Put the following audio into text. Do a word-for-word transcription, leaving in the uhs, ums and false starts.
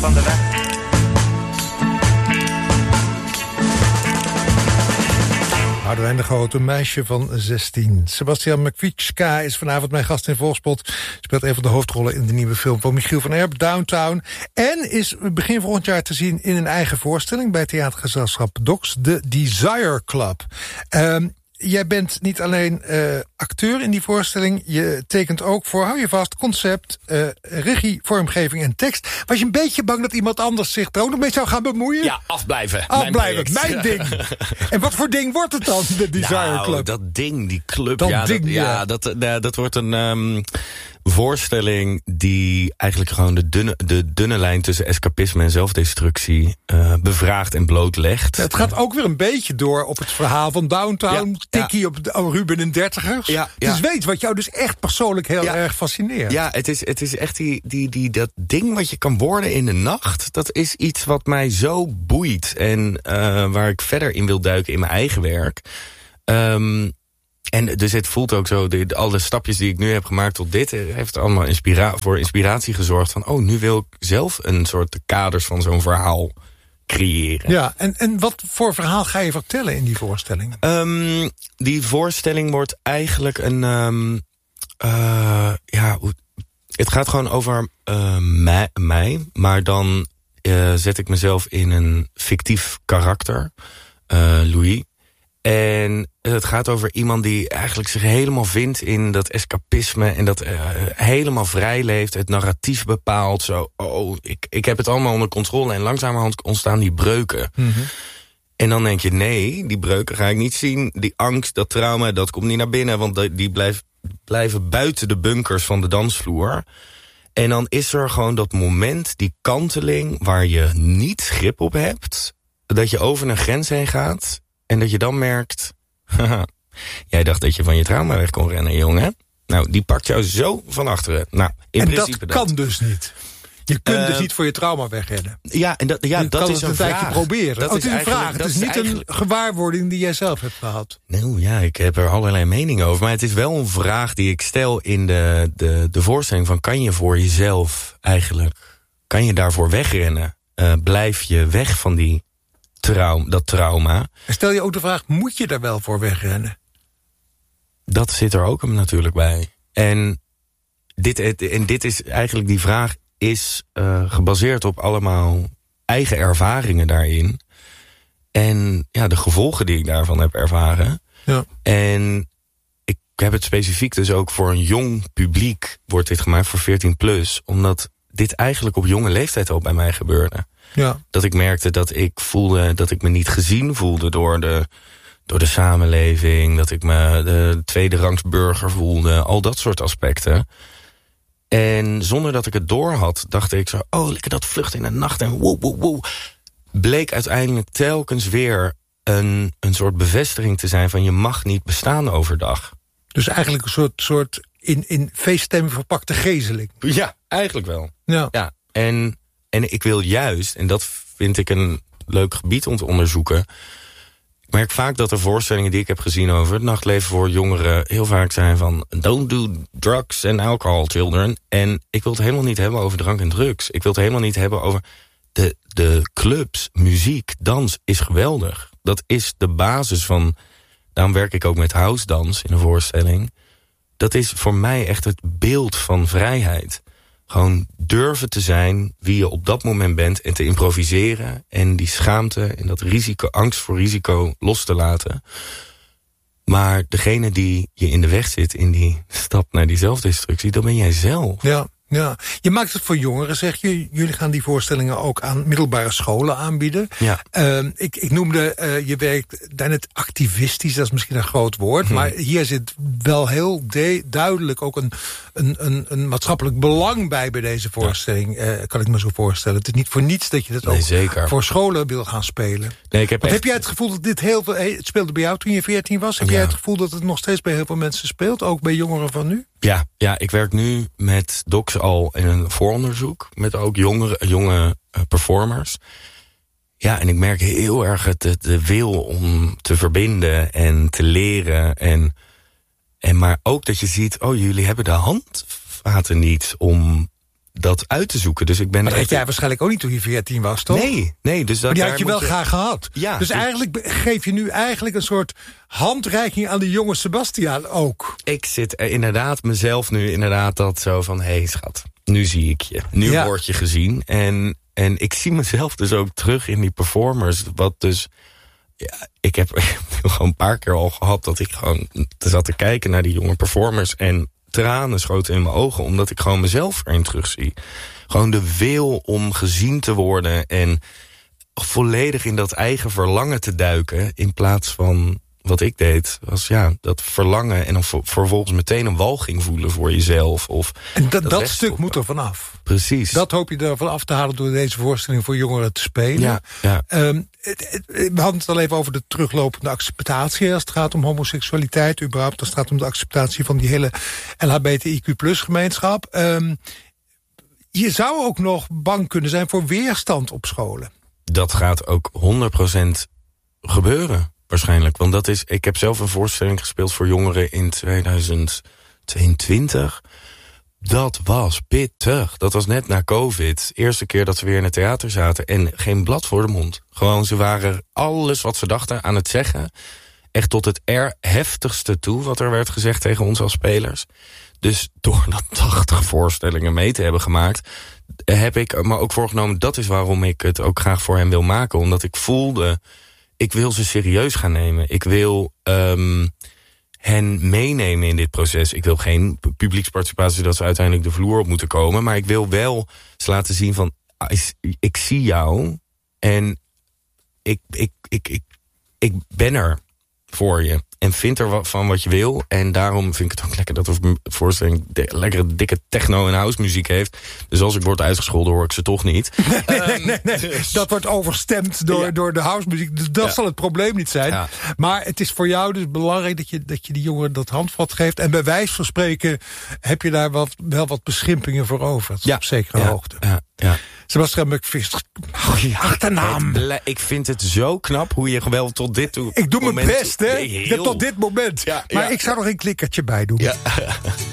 van de weg. Boudewijn de Groot, een meisje van zestien. Sebastian Makwitschka is vanavond mijn gast in Volkspot. Speelt een van de hoofdrollen in de nieuwe film van Michiel van Erp, Downtown. En is begin volgend jaar te zien in een eigen voorstelling bij theatergezelschap Docs, de Desire Club. Um, Jij bent niet alleen uh, acteur in die voorstelling. Je tekent ook voor, hou je vast, concept, uh, regie, vormgeving en tekst. Was je een beetje bang dat iemand anders zich er ook nog mee zou gaan bemoeien? Ja, afblijven. Afblijven, mijn, mijn ding. En wat voor ding wordt het dan, de Desire nou, Club? dat ding, die club. Dat ja, ding, dat, ja. ja, dat, uh, dat wordt een um, voorstelling die eigenlijk gewoon de dunne, de dunne lijn tussen escapisme en zelfdestructie uh, bevraagt en blootlegt. Het gaat ook weer een beetje door op het verhaal van Downtown. Ja, Tikkie ja. op de, oh, Ruben en dertigers. Ja, ja. Het is weet wat jou dus echt persoonlijk heel ja. erg fascineert. Ja, het is, het is echt die, die, die, dat ding wat je kan worden in de nacht. Dat is iets wat mij zo boeit. En uh, waar ik verder in wil duiken in mijn eigen werk. Um, En dus het voelt ook zo, de, de, alle stapjes die ik nu heb gemaakt tot dit, heeft allemaal inspira- voor inspiratie gezorgd van, oh, nu wil ik zelf een soort kaders van zo'n verhaal creëren. Ja, en, en wat voor verhaal ga je vertellen in die voorstelling? Um, die voorstelling wordt eigenlijk een, um, uh, ja, het gaat gewoon over uh, mij, mij, maar dan uh, zet ik mezelf in een fictief karakter, uh, Louis. En het gaat over iemand die eigenlijk zich helemaal vindt in dat escapisme en dat uh, helemaal vrij leeft, het narratief bepaalt. Zo, oh, ik, ik heb het allemaal onder controle en langzamerhand ontstaan die breuken. Mm-hmm. En dan denk je, nee, die breuken ga ik niet zien. Die angst, dat trauma, dat komt niet naar binnen, want die blijft, blijven buiten de bunkers van de dansvloer. En dan is er gewoon dat moment, die kanteling, waar je niet grip op hebt, dat je over een grens heen gaat. En dat je dan merkt, haha, jij dacht dat je van je trauma weg kon rennen, jongen. Nou, die pakt jou zo van achteren. Nou, in en principe dat kan dat. dus niet. Je kunt uh, dus niet voor je trauma wegrennen. Ja, en dat, ja, je dat kan is het een een tijdje vraag. proberen. Dat oh, is het is een vraag. Het is niet eigenlijk een gewaarwording die jij zelf hebt gehad. Nou ja, ik heb er allerlei meningen over. Maar het is wel een vraag die ik stel in de, de, de voorstelling van, kan je voor jezelf eigenlijk, kan je daarvoor wegrennen? Uh, blijf je weg van die Traum, dat trauma. En stel je ook de vraag, moet je daar wel voor wegrennen? Dat zit er ook natuurlijk bij. En dit, en dit is eigenlijk, die vraag is uh, gebaseerd op allemaal eigen ervaringen daarin. En ja, de gevolgen die ik daarvan heb ervaren. Ja. En ik heb het specifiek dus ook voor een jong publiek, wordt dit gemaakt voor veertien plus. Omdat dit eigenlijk op jonge leeftijd al bij mij gebeurde. Ja. Dat ik merkte dat ik voelde dat ik me niet gezien voelde door de, door de samenleving. Dat ik me de tweederangs burger voelde. Al dat soort aspecten. En zonder dat ik het door had, dacht ik zo, oh, lekker dat vlucht in de nacht en woe, woe, woe. Bleek uiteindelijk telkens weer een, een soort bevestiging te zijn van je mag niet bestaan overdag. Dus eigenlijk een soort, soort in, in feeststemming verpakte gezeling. Ja, eigenlijk wel. Ja. Ja, en... En ik wil juist, en dat vind ik een leuk gebied om te onderzoeken. Ik merk vaak dat de voorstellingen die ik heb gezien over het nachtleven voor jongeren heel vaak zijn van don't do drugs and alcohol, children. En ik wil het helemaal niet hebben over drank en drugs. Ik wil het helemaal niet hebben over de, de clubs, muziek, dans is geweldig. Dat is de basis van, daarom werk ik ook met house dans in een voorstelling. Dat is voor mij echt het beeld van vrijheid. Gewoon durven te zijn wie je op dat moment bent en te improviseren. En die schaamte en dat risico, angst voor risico los te laten. Maar degene die je in de weg zit in die stap naar die zelfdestructie, dat ben jij zelf. Ja. Ja, je maakt het voor jongeren, zeg je. Jullie gaan die voorstellingen ook aan middelbare scholen aanbieden. Ja. Uh, ik, ik noemde, uh, je werkt net activistisch, dat is misschien een groot woord. Hmm. Maar hier zit wel heel de, duidelijk ook een, een, een, een maatschappelijk belang bij bij deze voorstelling. Ja. Uh, kan ik me zo voorstellen. Het is niet voor niets dat je dat nee, ook zeker. voor scholen wil gaan spelen. Nee, ik heb, echt... heb jij het gevoel dat dit heel veel... Het speelde bij jou toen je veertien was. Heb ja. jij het gevoel dat het nog steeds bij heel veel mensen speelt? Ook bij jongeren van nu? Ja, ja, ik werk nu met Docs al in een vooronderzoek. Met ook jongere, jonge uh, performers. Ja, en ik merk heel erg het, het, de wil om te verbinden en te leren. En, en maar ook dat je ziet, oh, jullie hebben de handvaten niet om dat uit te zoeken. Dus ik ben maar dat echt... had jij waarschijnlijk ook niet toen je veertien was, toch? Nee, nee. Dus dat, maar die had je wel je... graag gehad. Ja, dus dus... eigenlijk geef je nu eigenlijk een soort handreiking aan de jonge Sebastiaan ook. Ik zit inderdaad mezelf nu inderdaad dat zo van... hé hey, schat, nu zie ik je. Nu ja. word je gezien. En, en ik zie mezelf dus ook terug in die performers. Wat dus... Ja, ik heb, ik heb gewoon een paar keer al gehad dat ik gewoon zat te kijken naar die jonge performers... en tranen schoten in mijn ogen, omdat ik gewoon mezelf erin terugzie. Gewoon de wil om gezien te worden en volledig in dat eigen verlangen te duiken... in plaats van wat ik deed, was ja, dat verlangen... en dan vervolgens meteen een walging voelen voor jezelf. Of en dat, dat, dat stuk moet er vanaf. Precies. Dat hoop je ervan af te halen door deze voorstelling voor jongeren te spelen. Ja, ja. Um, het, het, we hadden het al even over de teruglopende acceptatie... als het gaat om homoseksualiteit, überhaupt als het gaat om de acceptatie... van die hele L H B T I Q plus gemeenschap. Um, je zou ook nog bang kunnen zijn voor weerstand op scholen. Dat gaat ook honderd procent gebeuren. Waarschijnlijk, want dat is... Ik heb zelf een voorstelling gespeeld voor jongeren in tweeduizend tweeëntwintig. Dat was pittig. Dat was net na COVID. Eerste keer dat ze weer in het theater zaten. En geen blad voor de mond. Gewoon, ze waren alles wat ze dachten aan het zeggen. Echt tot het er heftigste toe wat er werd gezegd tegen ons als spelers. Dus door dat tachtig voorstellingen mee te hebben gemaakt... heb ik me ook voorgenomen... dat is waarom ik het ook graag voor hen wil maken. Omdat ik voelde... Ik wil ze serieus gaan nemen. Ik wil um, hen meenemen in dit proces. Ik wil geen publieksparticipatie dat ze uiteindelijk de vloer op moeten komen. Maar ik wil wel ze laten zien van... Ik zie jou en ik, ik, ik, ik, ik ben er voor je. En vind er wat van wat je wil. En daarom vind ik het ook lekker dat de voorstelling... de, lekkere dikke techno- en house muziek heeft. Dus als ik word uitgescholden, hoor ik ze toch niet. nee, nee, nee, nee. Dus... Dat wordt overstemd door, ja. door de house muziek. Dus dat ja. zal het probleem niet zijn. Ja. Maar het is voor jou dus belangrijk dat je, dat je die jongen dat handvat geeft. En bij wijze van spreken heb je daar wat, wel wat beschimpingen voor over. Ja. Op zekere ja. hoogte. Ja. Ja. Sebastiaan McVist, goeie achternaam. Ik vind het zo knap hoe je wel tot dit toe... Ik doe mijn best, hè? Heel... Tot dit moment. Ja, maar ja. ik zou nog een klikkertje bij doen. Ja.